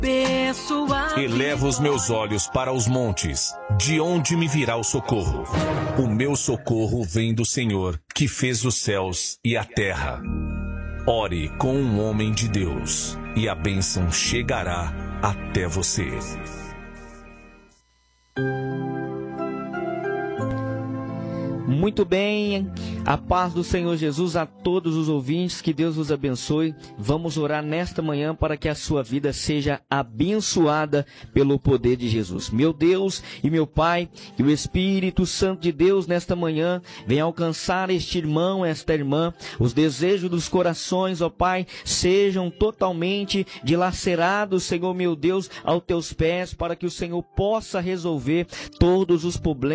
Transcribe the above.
Elevo os meus olhos para os montes, de onde me virá o socorro? O meu socorro vem do Senhor, que fez os céus e a terra. Ore com um homem de Deus, e a bênção chegará até você. Muito bem, a paz do Senhor Jesus a todos os ouvintes, que Deus os abençoe. Vamos orar nesta manhã para que a sua vida seja abençoada pelo poder de Jesus. Meu Deus e meu Pai, que o Espírito Santo de Deus nesta manhã venha alcançar este irmão, esta irmã. Os desejos dos corações, ó Pai, sejam totalmente dilacerados, Senhor meu Deus, aos teus pés, para que o Senhor possa resolver todos os problemas